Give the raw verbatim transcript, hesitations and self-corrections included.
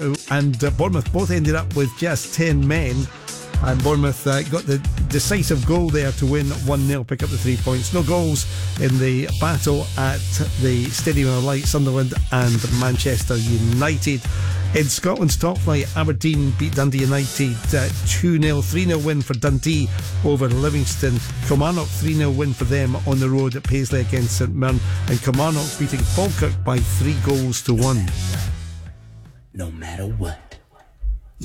and uh, Bournemouth both ended up with just ten men. And Bournemouth uh, got the decisive goal there to win one nil, pick up the three points. No goals in the battle at the Stadium of Light, Sunderland and Manchester United. In Scotland's top flight, Aberdeen beat Dundee United uh, two nil, three nil win for Dundee over Livingston. Kilmarnock three nil win for them on the road at Paisley against St Mirren. And Kilmarnock beating Falkirk by three goals to one. No matter what.